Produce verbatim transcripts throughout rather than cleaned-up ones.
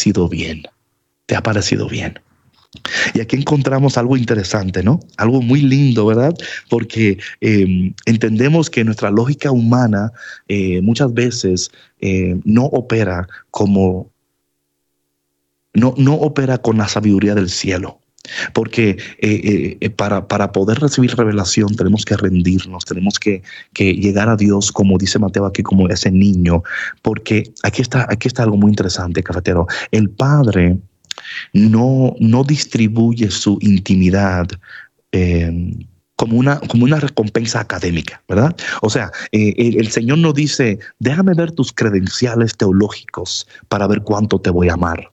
parecido bien? ¿Te ha parecido bien? Y aquí encontramos algo interesante, ¿no? Algo muy lindo, ¿verdad? Porque eh, entendemos que nuestra lógica humana eh, muchas veces eh, no opera como, no, no opera con la sabiduría del cielo. Porque eh, eh, para, para poder recibir revelación tenemos que rendirnos, tenemos que, que llegar a Dios, como dice Mateo aquí, como ese niño. Porque aquí está, aquí está algo muy interesante, cafetero. El Padre no, no distribuye su intimidad eh, como una, como una recompensa académica, ¿verdad? O sea, eh, el, el Señor no dice, déjame ver tus credenciales teológicos para ver cuánto te voy a amar.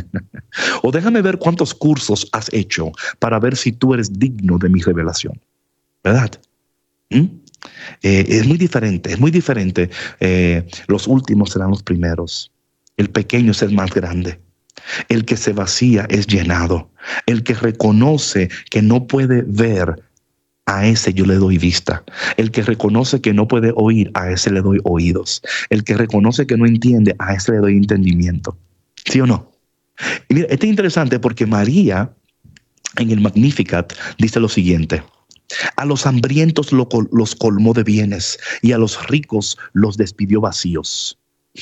O déjame ver cuántos cursos has hecho para ver si tú eres digno de mi revelación, ¿verdad? ¿Mm? Eh, es muy diferente, es muy diferente. Eh, los últimos serán los primeros. El pequeño es el más grande. El que se vacía es llenado. El que reconoce que no puede ver, a ese yo le doy vista. El que reconoce que no puede oír, a ese le doy oídos. El que reconoce que no entiende, a ese le doy entendimiento. ¿Sí o no? Y mira, esto es interesante porque María en el Magnificat dice lo siguiente: a los hambrientos lo col- los colmó de bienes y a los ricos los despidió vacíos.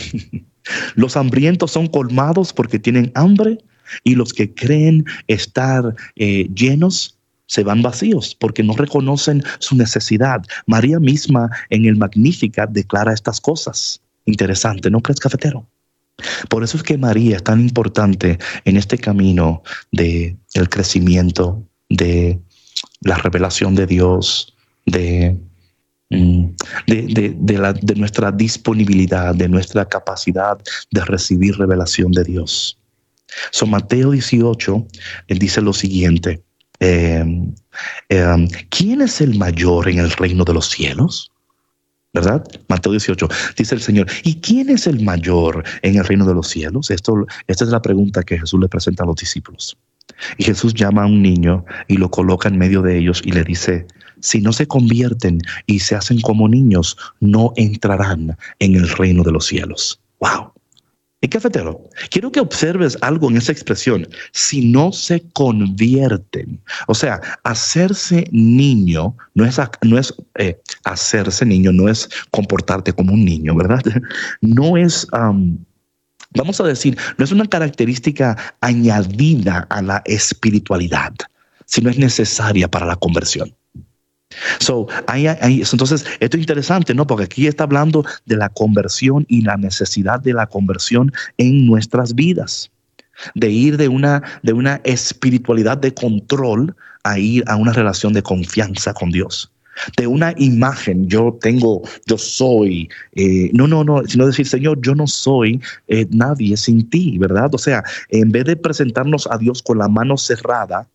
Los hambrientos son colmados porque tienen hambre y los que creen estar eh, llenos se van vacíos porque no reconocen su necesidad. María misma en el Magnificat declara estas cosas. Interesante, ¿no crees, cafetero? Por eso es que María es tan importante en este camino de el crecimiento, de la revelación de Dios, de, mm, de, de, de, la, de nuestra disponibilidad, de nuestra capacidad de recibir revelación de Dios. So, Mateo dieciocho él dice lo siguiente: eh, eh, ¿quién es el mayor en el reino de los cielos? ¿Verdad? Mateo dieciocho, dice el Señor, ¿y quién es el mayor en el reino de los cielos? Esto, esta es la pregunta que Jesús le presenta a los discípulos. Y Jesús llama a un niño y lo coloca en medio de ellos y le dice, si no se convierten y se hacen como niños, no entrarán en el reino de los cielos. ¡Wow! Y cafetero, quiero que observes algo en esa expresión, si no se convierten. O sea, hacerse niño no es, no es eh, hacerse niño, no es comportarte como un niño, ¿verdad? No es, um, vamos a decir, no es una característica añadida a la espiritualidad, sino es necesaria para la conversión. So, hay, hay, entonces, esto es interesante, ¿no? Porque aquí está hablando de la conversión y la necesidad de la conversión en nuestras vidas. De ir de una, de una espiritualidad de control a ir a una relación de confianza con Dios. De una imagen, yo tengo, yo soy, eh, no, no, no, sino decir, Señor, yo no soy eh, nadie sin ti, ¿verdad? O sea, en vez de presentarnos a Dios con la mano cerrada,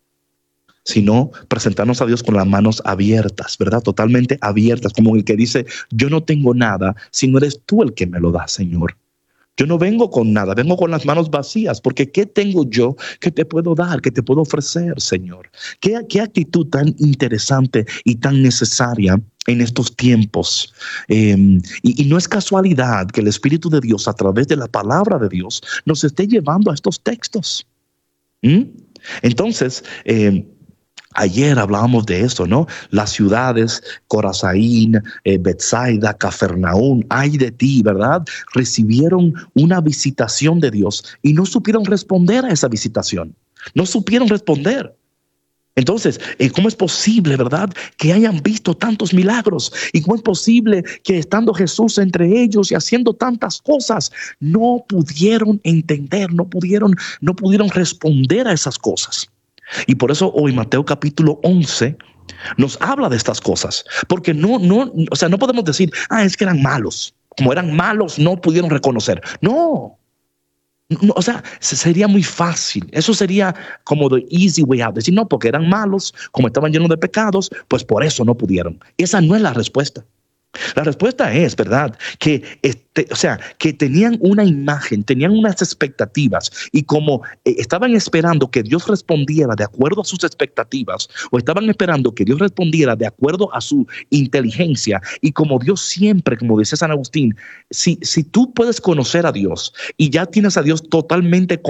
sino presentarnos a Dios con las manos abiertas, ¿verdad? Totalmente abiertas, como el que dice, yo no tengo nada, sino eres tú el que me lo das, Señor. Yo no vengo con nada, vengo con las manos vacías, porque ¿qué tengo yo que te puedo dar, que te puedo ofrecer, Señor? ¿Qué, qué actitud tan interesante y tan necesaria en estos tiempos? Eh, y, y no es casualidad que el Espíritu de Dios, a través de la palabra de Dios, nos esté llevando a estos textos. ¿Mm? Entonces, eh, ayer hablábamos de eso, ¿no? Las ciudades, Corazaín, eh, Betsaida, Cafarnaúm, ay de ti, ¿verdad? Recibieron una visitación de Dios y no supieron responder a esa visitación. No supieron responder. Entonces, eh, ¿cómo es posible, verdad, que hayan visto tantos milagros? ¿Y cómo es posible que estando Jesús entre ellos y haciendo tantas cosas, no pudieron entender, no pudieron, no pudieron responder a esas cosas? Y por eso hoy Mateo capítulo once nos habla de estas cosas, porque no, no, o sea, no podemos decir, ah, es que eran malos. Como eran malos, no pudieron reconocer. No. No, o sea, sería muy fácil. Eso sería como the easy way out. Decir, no, porque eran malos, como estaban llenos de pecados, pues por eso no pudieron. Esa no es la respuesta. La respuesta es, ¿verdad? Que, este, o sea, que tenían una imagen, tenían unas expectativas y como eh, estaban esperando que Dios respondiera de acuerdo a sus expectativas o estaban esperando que Dios respondiera de acuerdo a su inteligencia y como Dios siempre, como dice San Agustín, si, si tú puedes conocer a Dios y ya tienes a Dios totalmente